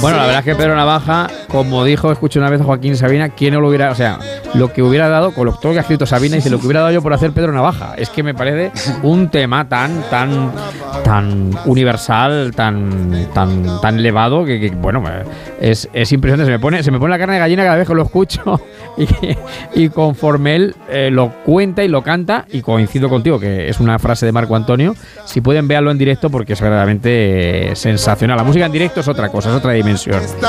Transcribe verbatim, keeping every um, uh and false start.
Bueno, la verdad es que Pedro Navaja, como dijo, escuché una vez a Joaquín Sabina, ¿quién no lo hubiera, o sea, lo que hubiera dado, con lo todo que ha escrito Sabina, dice, lo que hubiera dado yo por hacer Pedro Navaja? Es que me parece un tema tan, tan, tan universal, tan, tan, tan elevado, que, que bueno, es, es impresionante. Se me pone, se me pone la carne de gallina cada vez que lo escucho y, y conforme él eh, lo cuenta y lo canta, y coincido contigo, que es una frase de Marco Antonio, si pueden verlo en directo porque es verdaderamente eh, sensacional. La música en directo es otra cosa, es otra dimensión.